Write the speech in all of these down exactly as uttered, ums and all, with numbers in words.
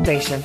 Nation.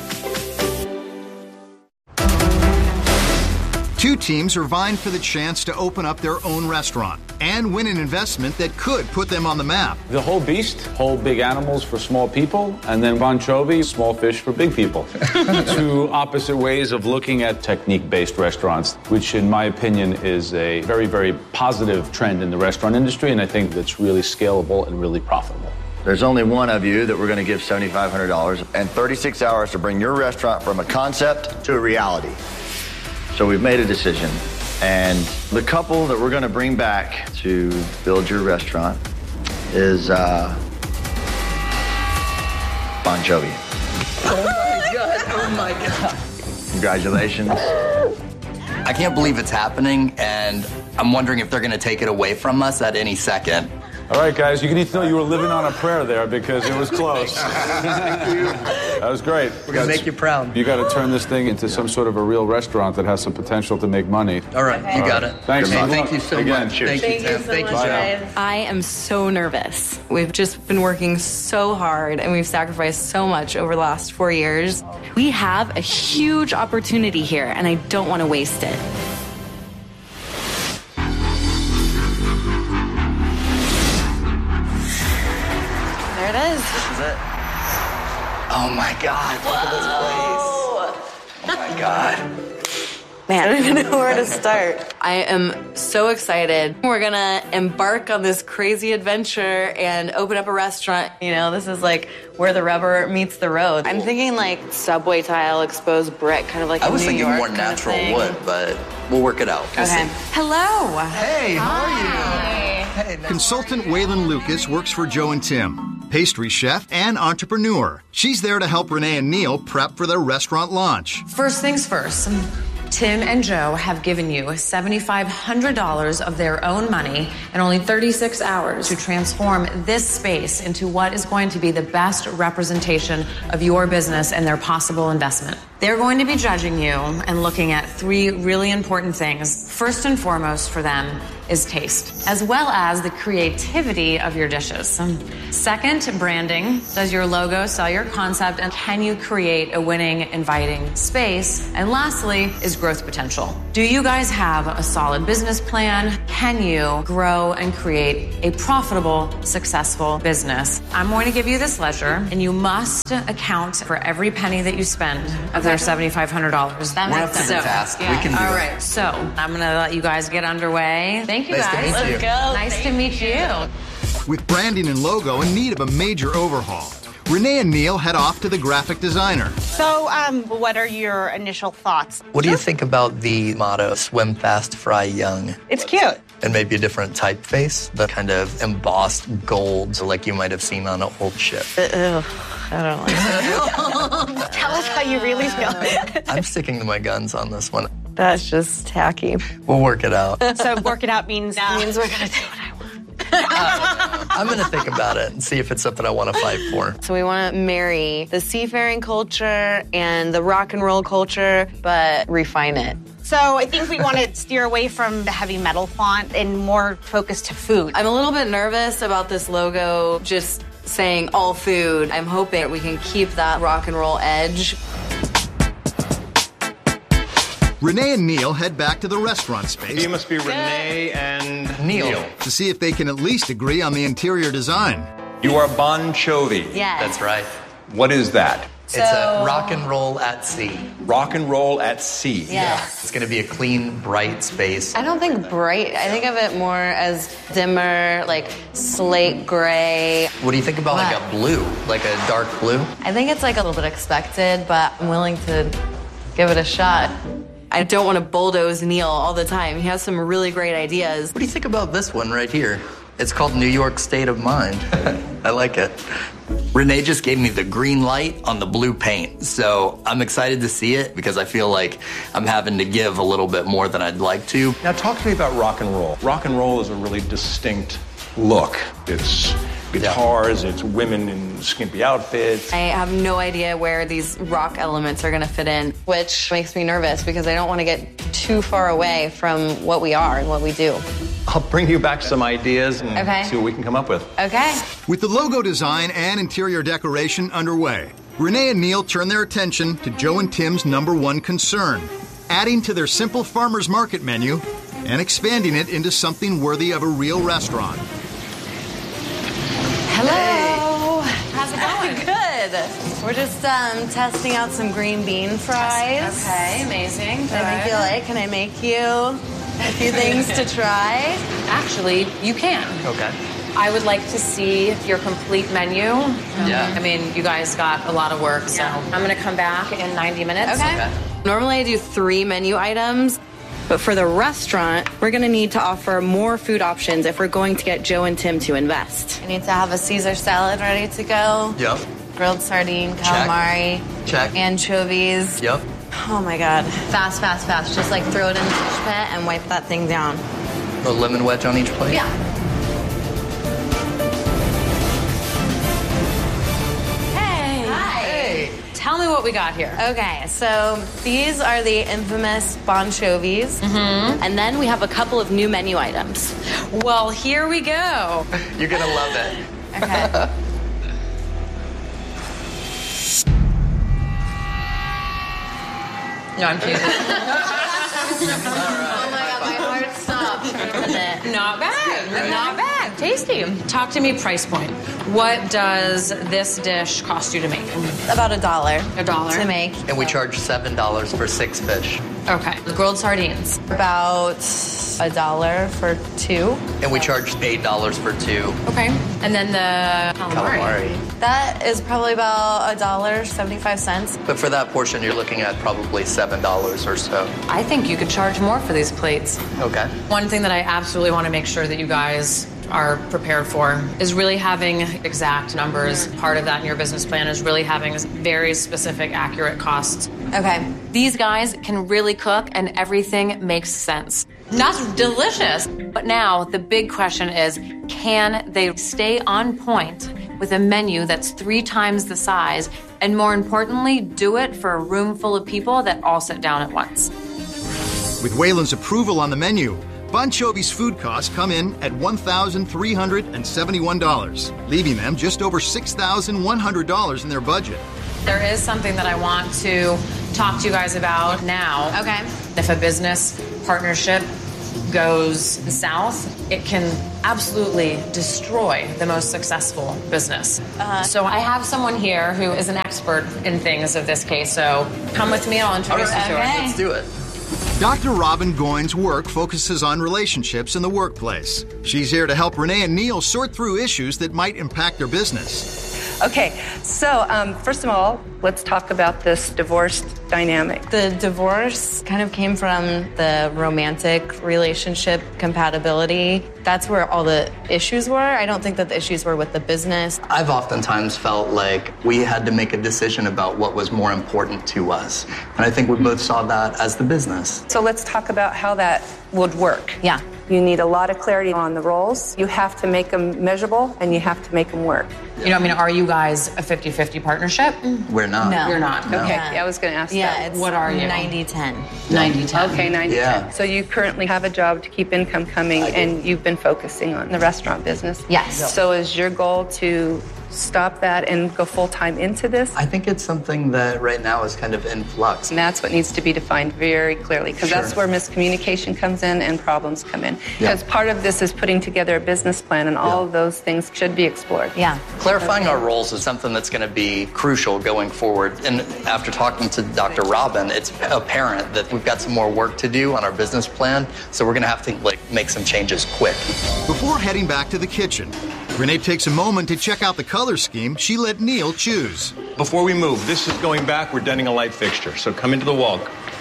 Two teams are vying for the chance to open up their own restaurant and win an investment that could put them on the map. The whole beast, whole big animals for small people, and then Bon Jovi, small fish for big people. Two opposite ways of looking at technique-based restaurants, which in my opinion is a very, very positive trend in the restaurant industry, and I think that's really scalable and really profitable. There's only one of you that we're going to give seven thousand five hundred dollars and thirty-six hours to bring your restaurant from a concept to a reality. So we've made a decision, and the couple that we're going to bring back to build your restaurant is uh, Bon Jovi. Oh my God, oh my God. Congratulations. I can't believe it's happening, and I'm wondering if they're going to take it away from us at any second. All right, guys, you need to know you were living on a prayer there because it was close. Thank you. That was great. We're going to make you proud. You got to turn this thing into some sort of a real restaurant that has some potential to make money. All right, you got it. Thanks. Hey, thank you so Again, much. cheers. Thank you, Tim. Thank you, Tim. I am so nervous. We've just been working so hard and we've sacrificed so much over the last four years. We have a huge opportunity here and I don't want to waste it. There it is. This is it. Oh my God, look at this place. Oh my God. Man, I don't even know where to start. I am so excited. We're gonna embark on this crazy adventure and open up a restaurant. You know, this is like where the rubber meets the road. I'm thinking like subway tile, exposed brick, kind of like I was New thinking York more kind of natural thing. wood, but we'll work it out. We'll Okay. see. Hello. Hey, how are you? Hey, nice Consultant Waylon Lucas works for Joe and Tim, pastry chef and entrepreneur. She's there to help Renee and Neil prep for their restaurant launch. First things first, Tim and Joe have given you seven thousand five hundred dollars of their own money and only thirty-six hours to transform this space into what is going to be the best representation of your business and their possible investment. They're going to be judging you and looking at three really important things. First and foremost for them is taste, as well as the creativity of your dishes. Second, branding. Does your logo sell your concept, and can you create a winning, inviting space? And lastly is growth potential. Do you guys have a solid business plan? Can you grow and create a profitable, successful business? I'm going to give you this ledger, and you must account for every penny that you spend of their seven thousand five hundred dollars. We're up to the task. We can do All it. right, so I'm going to let you guys get underway. Thank you, Nice to guys. meet Let's you. go. Nice to meet you. With branding and logo in need of a major overhaul, Renee and Neil head off to the graphic designer. So, um, what are your initial thoughts? What do you think about the motto, swim fast, fry young? It's cute. And maybe a different typeface, the kind of embossed gold like you might have seen on an old ship. Ugh, I don't like that. Tell us how you really feel. I'm sticking to my guns on this one. That's just tacky. We'll work it out. So, work it out means Means we're gonna do what I want. I'm going to think about it and see if it's something I want to fight for. So we want to marry the seafaring culture and the rock and roll culture, but refine it. So, I think we want to steer away from the heavy metal font and more focus to food. I'm a little bit nervous about this logo just saying all food. I'm hoping we can keep that rock and roll edge. Renee and Neil head back to the restaurant space. You must be Renee and Neil. Neil. To see if they can at least agree on the interior design. You are Bon Jovi. Yeah. That's right. What is that? It's a rock and roll at sea. Rock and roll at sea. Yes. It's going to be a clean, bright space. I don't think bright. I think of it more as dimmer, like slate gray. What do you think about like What? a blue, like a dark blue? I think it's like a little bit expected, but I'm willing to give it a shot. I don't want to bulldoze Neil all the time. He has some really great ideas. What do you think about this one right here? It's called New York State of Mind. I like it. Renee just gave me the green light on the blue paint, so I'm excited to see it because I feel like I'm having to give a little bit more than I'd like to. Now talk to me about rock and roll. Rock and roll is a really distinct look. It's guitars, it's women in skimpy outfits. I have no idea where these rock elements are going to fit in, which makes me nervous because I don't want to get too far away from what we are and what we do. I'll bring you back some ideas and Okay. see what we can come up with. Okay. With the logo design and interior decoration underway, Renee and Neil turn their attention to Joe and Tim's number one concern, adding to their simple farmer's market menu and expanding it into something worthy of a real restaurant. Hello. How's it going? Good. We're just um, testing out some green bean fries. Okay, amazing. That I think you like. Can I make you a few things to try? Actually, you can. Okay. I would like to see your complete menu. Yeah. I mean, you guys got a lot of work, so Yeah. I'm going to come back in ninety minutes. Okay. Okay. Normally I do three menu items, but for the restaurant, we're going to need to offer more food options if we're going to get Joe and Tim to invest. I need to have a Caesar salad ready to go. Yep. Grilled sardine, calamari, Check. anchovies. Yep. Oh my God. Fast, fast, fast. Just like throw it in the fish pit and wipe that thing down. A lemon wedge on each plate? Yeah. Hey. Hi. Tell me what we got here. Okay, so these are the infamous bonchovies. Mm-hmm. And then we have a couple of new menu items. Well, here we go. You're going to love it. Okay. No, I'm kidding. Oh my God, my heart stopped for a minute. Not bad. Not bad. Tasty. Talk to me price point. What does this dish cost you to make? About a dollar. A dollar? To make. And we charge seven dollars for six fish. Okay. The grilled sardines. About a dollar for two. And we charge eight dollars for two. Okay. And then the calamari. Calamari. That is probably about a dollar, seventy-five cents. But for that portion, you're looking at probably seven dollars or so. I think you could charge more for these plates. Okay. One thing that I absolutely want to make sure that you guys are prepared for is really having exact numbers. Part of that in your business plan is really having very specific, accurate costs. Okay. These guys can really cook and everything makes sense. That's delicious. But now the big question is, can they stay on point with a menu that's three times the size, and more importantly, do it for a room full of people that all sit down at once? With Wayland's approval on the menu, Bonchovi's food costs come in at one thousand three hundred seventy-one dollars, leaving them just over six thousand one hundred dollars in their budget. There is something that I want to talk to you guys about now. Okay. If a business partnership goes south, it can absolutely destroy the most successful business. Uh, so I have someone here who is an expert in things of this case, so come with me, I'll introduce All right. you to her. Let's do it. Doctor Robin Goins' work focuses on relationships in the workplace. She's here to help Renee and Neil sort through issues that might impact their business. Okay, so um, first of all, let's talk about this divorce dynamic. The divorce kind of came from the romantic relationship compatibility. That's where all the issues were. I don't think that the issues were with the business. I've oftentimes felt like we had to make a decision about what was more important to us. And I think we both saw that as the business. So let's talk about how that would work. Yeah. You need a lot of clarity on the roles. You have to make them measurable, and you have to make them work. You know, I mean, are you guys a fifty-fifty partnership? We're not. No. You're not. No. Okay, yeah, I was going to ask Yeah, that. it's What are you? ninety ten. ninety ten. Okay, ninety Yeah. ten. So you currently have a job to keep income coming, and you've been focusing on the restaurant business. Yes. So is your goal to stop that and go full-time into this? I think it's something that right now is kind of in flux. And that's what needs to be defined very clearly, because Sure. that's where miscommunication comes in and problems come in. Yeah. Because part of this is putting together a business plan, and all Yeah. of those things should be explored. Yeah. Clarifying our roles is something that's going to be crucial going forward. And after talking to Doctor Robin, it's apparent that we've got some more work to do on our business plan. So we're going to have to like make some changes quick. Before heading back to the kitchen, Renee takes a moment to check out the color scheme she let Neil choose. Before we move, this is going back. We're denting a light fixture. So come into the wall.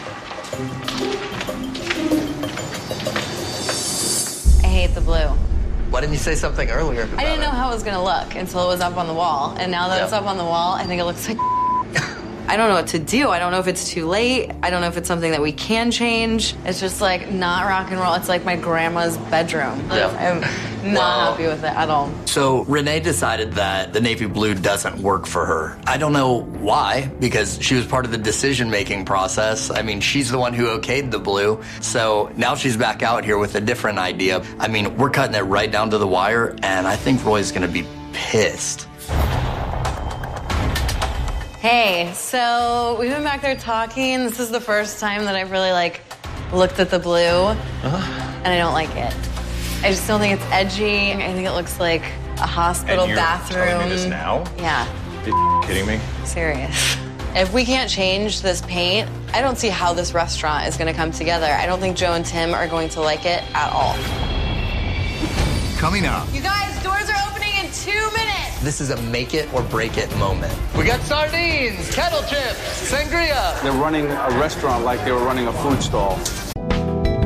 I hate the blue. Why didn't you say something earlier? I didn't know how it was going to look until it was up on the wall. And now that Yeah. it's up on the wall, I think it looks like I don't know what to do. I don't know if it's too late. I don't know if it's something that we can change. It's just like not rock and roll. It's like my grandma's bedroom. Yeah. I'm not Well- happy with it at all. So Renee decided that the navy blue doesn't work for her. I don't know why, because she was part of the decision-making process. I mean, she's the one who okayed the blue. So now she's back out here with a different idea. I mean, we're cutting it right down to the wire, and I think Roy's gonna be pissed. Hey, so we've been back there talking. This is the first time that I've really like looked at the blue, uh-huh. and I don't like it. I just don't think it's edgy. I think it looks like a hospital and you're bathroom. telling me this now? Yeah. Are you kidding me? Serious. If we can't change this paint, I don't see how this restaurant is going to come together. I don't think Joe and Tim are going to like it at all. Coming up. You guys, doors are opening in two minutes. This is a make it or break it moment. We got sardines, kettle chips, sangria. They're running a restaurant like they were running a food stall.